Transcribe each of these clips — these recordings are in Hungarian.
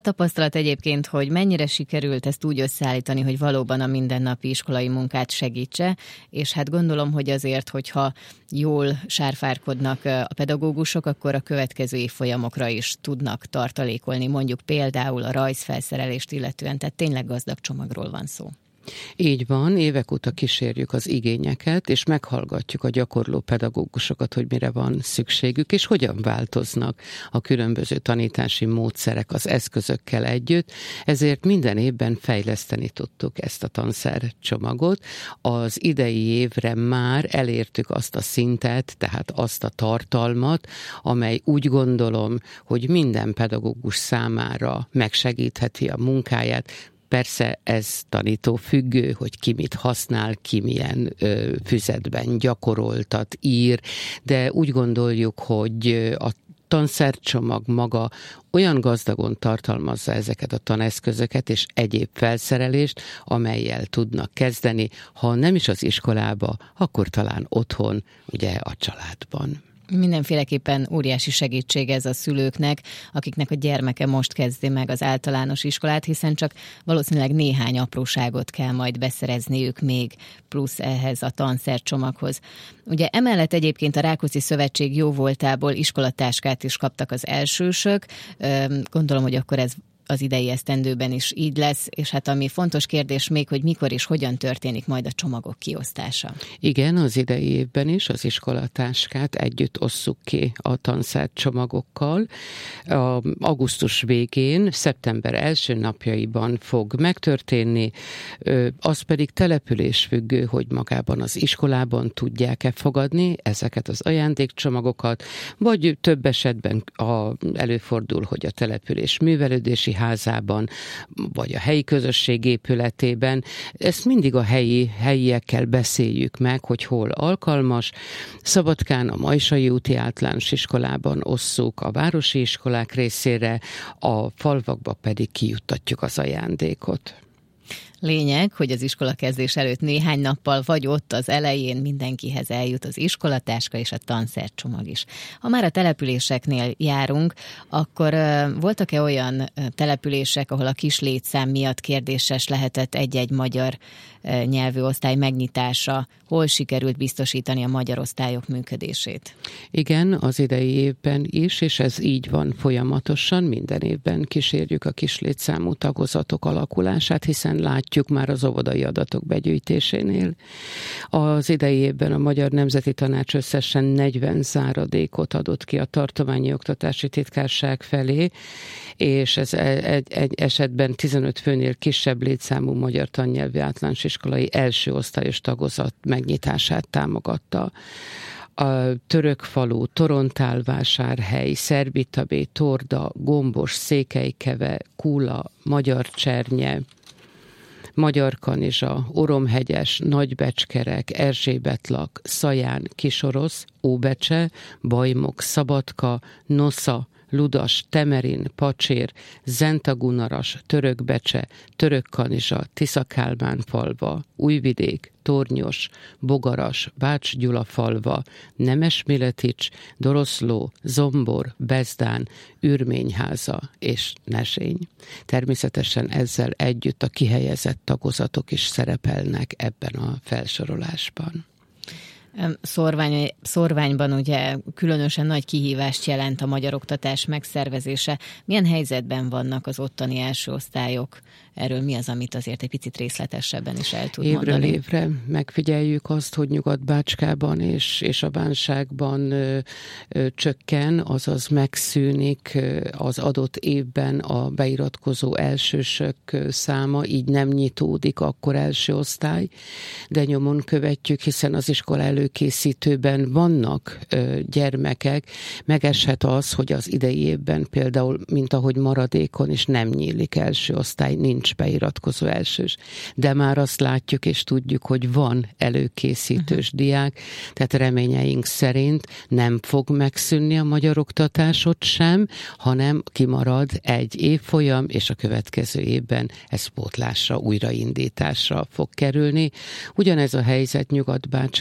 Tapasztalat egyébként, hogy mennyire sikerült ezt úgy összeállítani, hogy valóban a mindennapi iskolai munkát segítse, és hát gondolom, hogy azért, hogyha jól sárfárkodnak a pedagógusok, akkor a következő évfolyamokra is tudnak tartalékolni, mondjuk például a rajzfelszerelést illetően, tehát tényleg gazdag csomagról van szó. Így van, évek óta kísérjük az igényeket, és meghallgatjuk a gyakorló pedagógusokat, hogy mire van szükségük, és hogyan változnak a különböző tanítási módszerek az eszközökkel együtt. Ezért minden évben fejleszteni tudtuk ezt a tanszercsomagot. Az idei évre már elértük azt a szintet, tehát azt a tartalmat, amely úgy gondolom, hogy minden pedagógus számára megsegítheti a munkáját. Persze ez tanító függő, hogy ki mit használ, ki milyen füzetben gyakoroltat, ír, de úgy gondoljuk, hogy a tanszercsomag maga olyan gazdagon tartalmazza ezeket a taneszközöket és egyéb felszerelést, amellyel tudnak kezdeni, ha nem is az iskolába, akkor talán otthon, ugye a családban. Mindenféleképpen óriási segítség ez a szülőknek, akiknek a gyermeke most kezdi meg az általános iskolát, hiszen csak valószínűleg néhány apróságot kell majd beszerezniük még plusz ehhez a tanszercsomaghoz. Ugye emellett egyébként a Rákóczi Szövetség jóvoltából iskolatáskát is kaptak az elsősök. Gondolom, hogy akkor ez az idei esztendőben is így lesz, és hát ami fontos kérdés még, hogy mikor és hogyan történik majd a csomagok kiosztása. Igen, az idei évben is az iskolatáskát együtt osszuk ki a tanszercsomagokkal. Augusztus végén, szeptember első napjaiban fog megtörténni, az pedig településfüggő, hogy magában az iskolában tudják-e fogadni ezeket az ajándékcsomagokat, vagy több esetben előfordul, hogy a település művelődési házában, vagy a helyi közösség épületében. Ezt mindig a helyiekkel beszéljük meg, hogy hol alkalmas. Szabadkán a Majsai úti általános iskolában osszuk a városi iskolák részére, a falvakba pedig kijuttatjuk az ajándékot. Lényeg, hogy az iskolakezdés előtt néhány nappal vagy ott az elején mindenkihez eljut az iskolatáska és a tanszercsomag is. Ha már a településeknél járunk, akkor voltak-e olyan települések, ahol a kis létszám miatt kérdéses lehetett egy-egy magyar nyelvű osztály megnyitása? Hol sikerült biztosítani a magyar osztályok működését? Igen, az idei évben is, és ez így van folyamatosan. Minden évben kísérjük a kis létszámú tagozatok alakulását, hiszen látjuk már az óvodai adatok begyűjtésénél. Az idei évben a Magyar Nemzeti Tanács összesen 40 záradékot adott ki a tartományi oktatási titkárság felé, és ez egy esetben 15 főnél kisebb létszámú magyar tannyelvű általános iskolai első osztályos tagozat megnyitását támogatta. A Törökfalu, Torontálvásárhely, Szerbitabé, Torda, Gombos, Székelykeve, Kúla, Magyarcsernye, Magyarkanizsa, Oromhegyes, Nagybecskerek, Erzsébetlak, Szaján, Kisorosz, Óbecse, Bajmok, Szabadka, Nosza, Ludas, Temerin, Pacsér, Zentagunaras, Törökbecse, Törökkanizsa, Tiszakálmánfalva, Újvidék, Tornyos, Bogaras, Bács-Gyulafalva, Nemesmiletics, Doroszló, Zombor, Bezdán, Ürményháza és Nezsény. Természetesen ezzel együtt a kihelyezett tagozatok is szerepelnek ebben a felsorolásban. Szorványban ugye különösen nagy kihívást jelent a magyar oktatás megszervezése. Milyen helyzetben vannak az ottani első osztályok? Erről mi az, amit azért egy picit részletesebben is el tud mondani? Évről évre megfigyeljük azt, hogy Nyugat-Bácskában és a bánságban csökken, azaz megszűnik az adott évben a beiratkozó elsősök száma, így nem nyitódik akkor első osztály, de nyomon követjük, hiszen az iskola előkészítőben vannak gyermekek, megeshet az, hogy az idei évben például, mint ahogy maradékon is nem nyílik első osztály, nincs beiratkozó elsős. De már azt látjuk és tudjuk, hogy van előkészítős diák, tehát reményeink szerint nem fog megszűnni a magyar oktatásot sem, hanem kimarad egy évfolyam, és a következő évben ez pótlásra, újraindításra fog kerülni. Ugyanez a helyzet Nyugat-Bácskában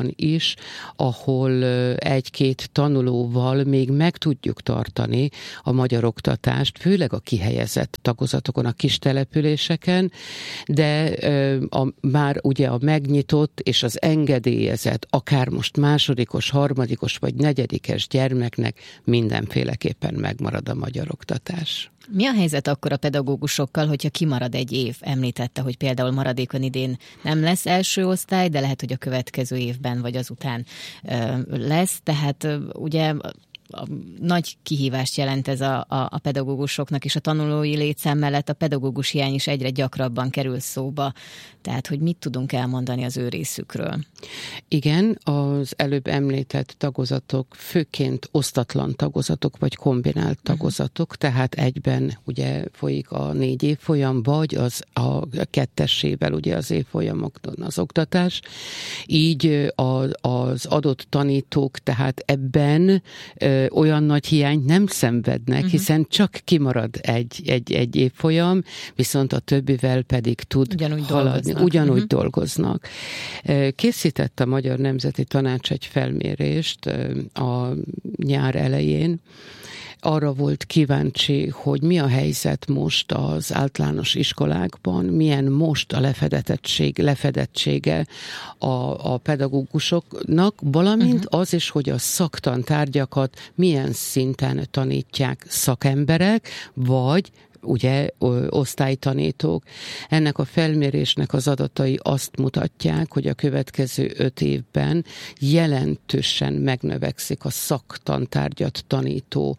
iskolában is, ahol egy-két tanulóval még meg tudjuk tartani a magyar oktatást, főleg a kihelyezett tagozatokon, a kis településeken, de már ugye a megnyitott és az engedélyezett, akár most másodikos, harmadikos vagy negyedikes gyermeknek mindenféleképpen megmarad a magyar oktatás. Mi a helyzet akkor a pedagógusokkal, hogyha kimarad egy év? Említette, hogy például maradékon idén nem lesz első osztály, de lehet, hogy a következő évben vagy azután lesz. Tehát ugye nagy kihívást jelent ez a pedagógusoknak, és a tanulói létszám mellett a pedagógus hiány is egyre gyakrabban kerül szóba. Tehát, hogy mit tudunk elmondani az ő részükről? Igen, az előbb említett tagozatok főként osztatlan tagozatok, vagy kombinált tagozatok, tehát egyben ugye folyik a 4 évfolyam, vagy a kettessével ugye az évfolyamokon az oktatás. Így az adott tanítók tehát ebben olyan nagy hiányt nem szenvednek, hiszen csak kimarad egy évfolyam, viszont a többivel pedig tud haladni. Ugyanúgy dolgoznak. Készített a Magyar Nemzeti Tanács egy felmérést a nyár elején. Arra volt kíváncsi, hogy mi a helyzet most az általános iskolákban, milyen most a lefedettsége a pedagógusoknak, valamint az is, hogy a szaktantárgyakat milyen szinten tanítják szakemberek, vagy ugye osztálytanítók. Ennek a felmérésnek az adatai azt mutatják, hogy a következő 5 évben jelentősen megnövekszik a szaktantárgyat tanító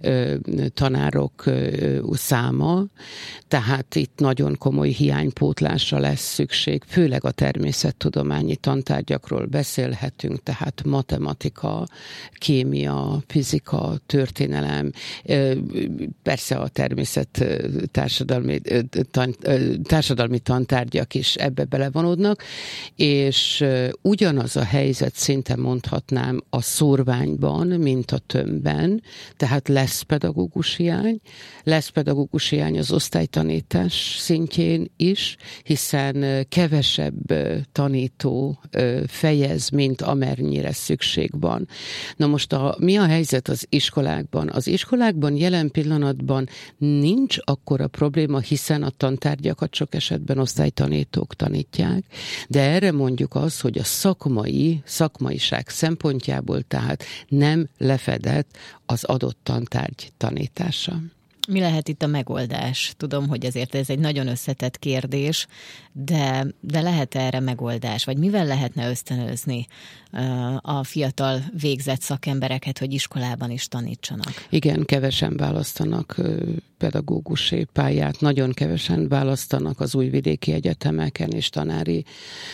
tanárok száma, tehát itt nagyon komoly hiánypótlásra lesz szükség, főleg a természettudományi tantárgyakról beszélhetünk, tehát matematika, kémia, fizika, történelem, persze a társadalmi tantárgyak is ebbe belevonódnak, és ugyanaz a helyzet szinte mondhatnám a szórványban, mint a tömbben, tehát lesz pedagógus hiány az osztálytanítás szintjén is, hiszen kevesebb tanító fejez, mint amennyire szükség van. Na most mi a helyzet az iskolákban? Az iskolákban jelen pillanatban nincs akkora probléma, hiszen a tantárgyakat sok esetben osztálytanítók tanítják, de erre mondjuk az, hogy a szakmaiság szempontjából tehát nem lefedett az adott tantárgy tanítása. Mi lehet itt a megoldás? Tudom, hogy ezért ez egy nagyon összetett kérdés, de lehet erre megoldás? Vagy mivel lehetne ösztönözni a fiatal végzett szakembereket, hogy iskolában is tanítsanak? Igen, kevesen választanak pedagógusi pályát, nagyon kevesen választanak az újvidéki egyetemeken és tanári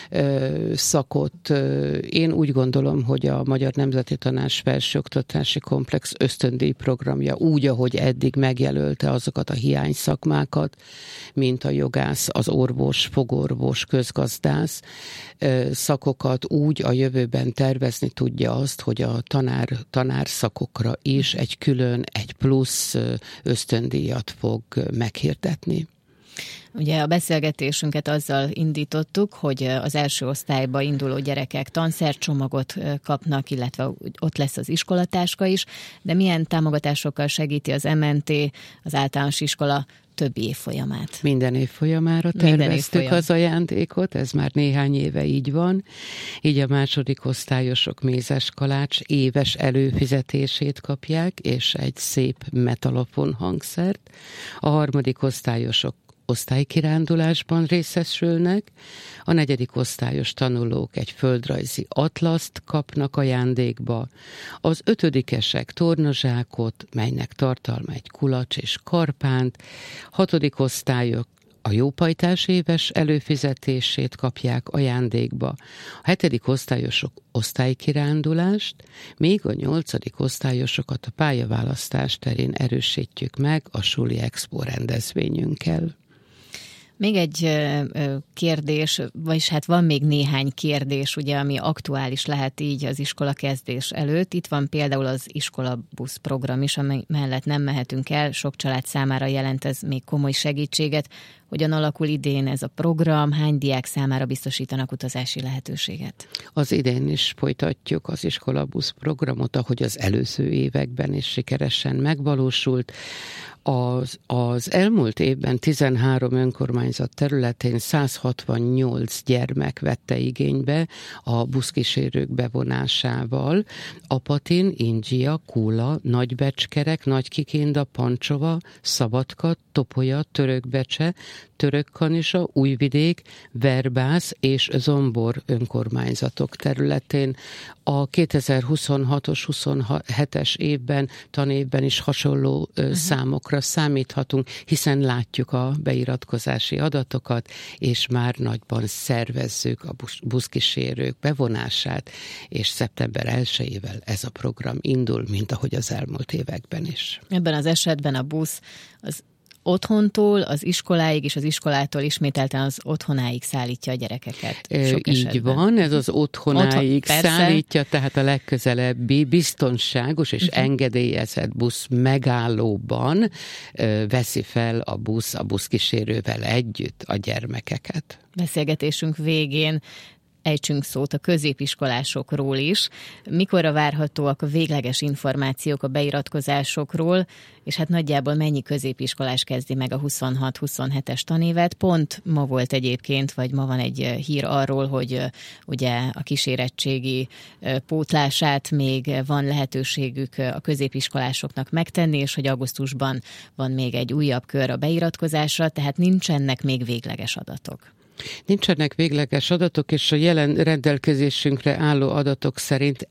szakot. Én úgy gondolom, hogy a Magyar Nemzeti Tanács felsőoktatási komplex ösztöndíj programja úgy, ahogy eddig megjelölte azokat a hiányszakmákat, mint a jogász, az orvos, fogorvos, közgazdász szakokat, úgy a jövőben tervezni tudja azt, hogy a tanárszakokra is egy plusz ösztöndíjat fog meghirdetni. Ugye a beszélgetésünket azzal indítottuk, hogy az első osztályba induló gyerekek tanszercsomagot kapnak, illetve ott lesz az iskolatáska is, de milyen támogatásokkal segíti az MNT az általános iskola többi évfolyamát? Minden évfolyamára terveztük az ajándékot, ez már néhány éve így van. Így a második osztályosok mézes kalács éves előfizetését kapják, és egy szép metalofon hangszert. A harmadik osztályosok osztálykirándulásban részesülnek, a negyedik osztályos tanulók egy földrajzi atlaszt kapnak ajándékba, az ötödikesek tornazsákot, melynek tartalma egy kulacs és karpánt, hatodik osztályok a jópajtás éves előfizetését kapják ajándékba, a hetedik osztályosok osztálykirándulást, még a nyolcadik osztályosokat a pályaválasztás terén erősítjük meg a Suli Expo rendezvényünkkel. Még egy kérdés, vagyis hát van még néhány kérdés, ugye, ami aktuális lehet így az iskola kezdés előtt. Itt van például az iskolabusz program is, amely mellett nem mehetünk el, sok család számára jelent ez még komoly segítséget. hogyan alakul idén ez a program, hány diák számára biztosítanak utazási lehetőséget? Az idén is folytatjuk az iskolabusz programot, ahogy az előző években is sikeresen megvalósult. Az elmúlt évben 13 önkormányzat területén 168 gyermek vette igénybe a buszkísérők bevonásával. Apatin, Indzsia, Kula, Nagybecskerek, Nagykikinda, Pancsova, Szabadka, Topolya, Törökbecse, Törökkanisa, Újvidék, Verbász és Zombor önkormányzatok területén. A 2026-os, 27-es évben, tanévben is hasonló számokra számíthatunk, hiszen látjuk a beiratkozási adatokat, és már nagyban szervezzük a buszkísérők bevonását, és szeptember 1-ével ez a program indul, mint ahogy az elmúlt években is. Ebben az esetben a busz az otthontól az iskoláig, és az iskolától ismételten az otthonáig szállítja a gyerekeket. Így van, ez az otthonáig szállítja, tehát a legközelebbi biztonságos és engedélyezett busz megállóban veszi fel a buszkísérővel együtt a gyermekeket. Beszélgetésünk végén ejtsünk szót a középiskolásokról is. Mikorra várhatóak a végleges információk a beiratkozásokról, és hát nagyjából mennyi középiskolás kezdi meg a 26-27-es tanévet? Pont ma volt egyébként, vagy ma van egy hír arról, hogy ugye a kísérettségi pótlását még van lehetőségük a középiskolásoknak megtenni, és hogy augusztusban van még egy újabb kör a beiratkozásra, tehát nincsenek még végleges adatok. Nincsenek végleges adatok, és a jelen rendelkezésünkre álló adatok szerint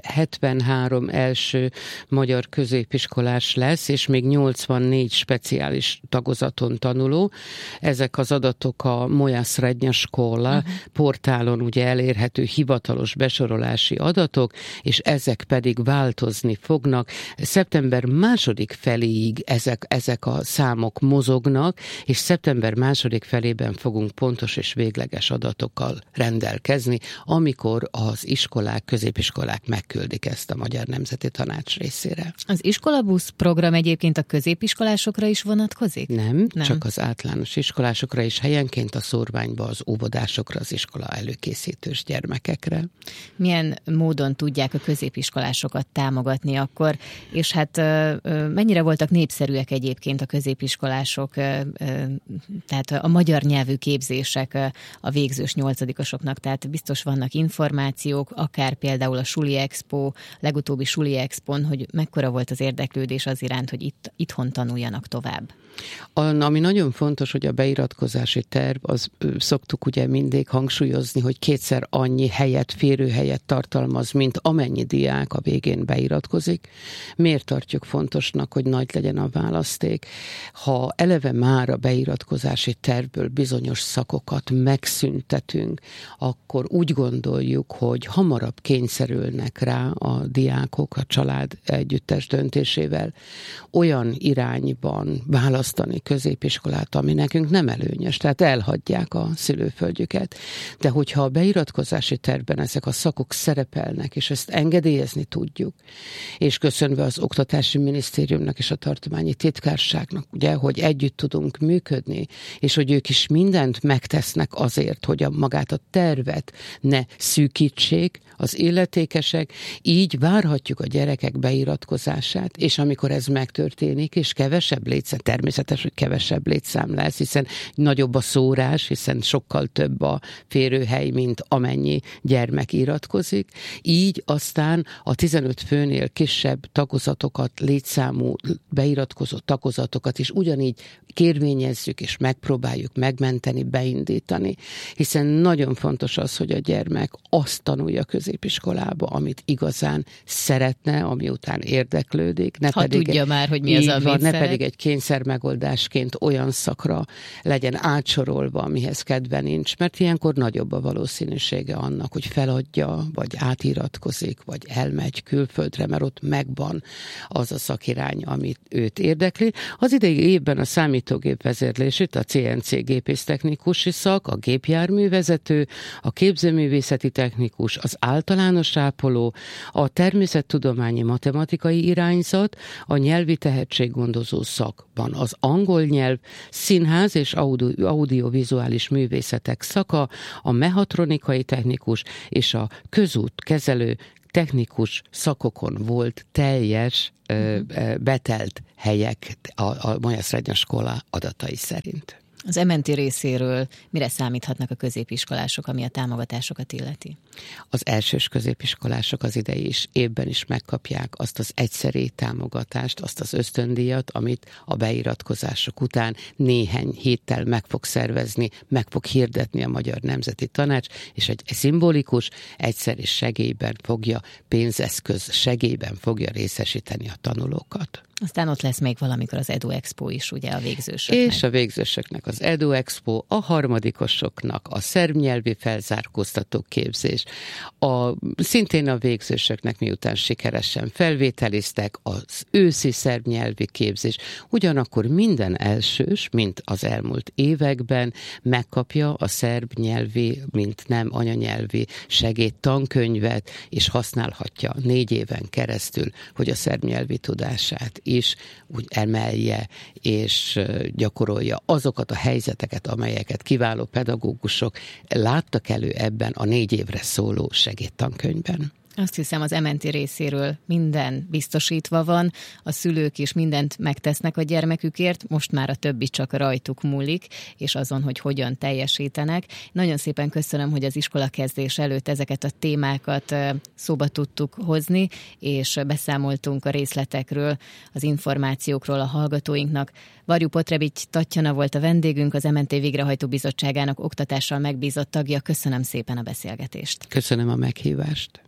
1073 első magyar középiskolás lesz, és még 84 speciális tagozaton tanuló. Ezek az adatok a Moja Srednja Škola portálon ugye elérhető hivatalos besorolási adatok, és ezek pedig változni fognak. Szeptember 2. feléig ezek a számok mozognak, és szeptember 2. felében fogunk pontos és végleges adatokkal rendelkezni, amikor az iskolák, középiskolák megküldik ezt a Magyar Nemzeti Tanács részére. Az iskolabusz program egyébként a középiskolásokra is vonatkozik? Nem, csak az általános iskolásokra is, helyenként a szórványba az óvodásokra, az iskola előkészítős gyermekekre. Milyen módon tudják a középiskolásokat támogatni akkor, és hát mennyire voltak népszerűek egyébként a középiskolások, tehát a magyar nyelvű képzések a végzős 8-osoknak, tehát biztos vannak információk, akár például a Suli Expo, legutóbbi Suli Expon, hogy mekkora volt az érdeklődés az iránt, hogy itthon tanuljanak tovább. Ami nagyon fontos, hogy a beiratkozási terv, az szoktuk ugye mindig hangsúlyozni, hogy 2-szer annyi férőhelyet tartalmaz, mint amennyi diák a végén beiratkozik. Miért tartjuk fontosnak, hogy nagy legyen a választék? Ha eleve már a beiratkozási tervből bizonyos szakokat megszüntetünk, akkor úgy gondoljuk, hogy hamarabb kényszerülnek rá a diákok a család együttes döntésével olyan irányban választani középiskolát, ami nekünk nem előnyös, tehát elhagyják a szülőföldjüket. De hogyha a beiratkozási tervben ezek a szakok szerepelnek, és ezt engedélyezni tudjuk, és köszönve az Oktatási Minisztériumnak és a Tartományi Titkárságnak, ugye, hogy együtt tudunk működni, és hogy ők is mindent megtesznek azért, hogy magát a tervet ne szűkítsék az illetékesek, így várhatjuk a gyerekek beiratkozását, és amikor ez megtörténik, és kevesebb létszám, természetes, hogy kevesebb létszám lesz, hiszen nagyobb a szórás, hiszen sokkal több a férőhely, mint amennyi gyermek iratkozik. Így aztán a 15 főnél kisebb tagozatokat, létszámú beiratkozó tagozatokat is ugyanígy kérvényezzük, és megpróbáljuk megmenteni, beindítani. Hiszen nagyon fontos az, hogy a gyermek azt tanulja középiskolába, amit igazán szeretne, ami után érdeklődik. Ne pedig tudja már, hogy mi az, amit ne pedig egy kényszer megoldásként olyan szakra legyen átsorolva, amihez kedve nincs, mert ilyenkor nagyobb a valószínűsége annak, hogy feladja, vagy átiratkozik, vagy elmegy külföldre, mert ott megvan az a szakirány, amit őt érdekli. Az idei évben a számítógép vezérlését, a CNC gépésztechnikus orvosi szak, a gépjárművezető, a képzőművészeti technikus, az általános ápoló, a természettudományi matematikai irányzat, a nyelvi tehetséggondozó szakban az angol nyelv, színház és audiovizuális művészetek szaka, a mechatronikai technikus és a közútkezelő technikus szakokon volt teljes betelt helyek a Moja Srednja Škola adatai szerint. Az MNT részéről mire számíthatnak a középiskolások, ami a támogatásokat illeti? Az elsős középiskolások az idei évben is megkapják azt az egyszeri támogatást, azt az ösztöndíjat, amit a beiratkozások után néhány héttel meg fog szervezni, meg fog hirdetni a Magyar Nemzeti Tanács, és egy szimbolikus, egyszeri segélyben fogja, pénzeszköz segélyben fogja részesíteni a tanulókat. Aztán ott lesz még valamikor az Edu Expo is, ugye, a végzősöknek. És a végzősöknek az Edu Expo, a harmadikosoknak a szerb nyelvi felzárkóztató képzés, szintén a végzősöknek, miután sikeresen felvételiztek, az őszi szerb nyelvi képzés. Ugyanakkor minden elsős, mint az elmúlt években, megkapja a szerb nyelvi, mint nem anyanyelvi segédtankönyvet, és használhatja 4 éven keresztül, hogy a szerb nyelvi tudását is úgy emelje és gyakorolja azokat a helyzeteket, amelyeket kiváló pedagógusok láttak elő ebben a 4 évre szóló segédtankönyvben. Azt hiszem, az MNT részéről minden biztosítva van, a szülők is mindent megtesznek a gyermekükért, most már a többi csak rajtuk múlik, és azon, hogy hogyan teljesítenek. Nagyon szépen köszönöm, hogy az iskolakezdés előtt ezeket a témákat szóba tudtuk hozni, és beszámoltunk a részletekről, az információkról a hallgatóinknak. Varjú Potrebics Tatjana volt a vendégünk, az MNT Végrehajtó Bizottságának oktatással megbízott tagja. Köszönöm szépen a beszélgetést. Köszönöm a meghívást.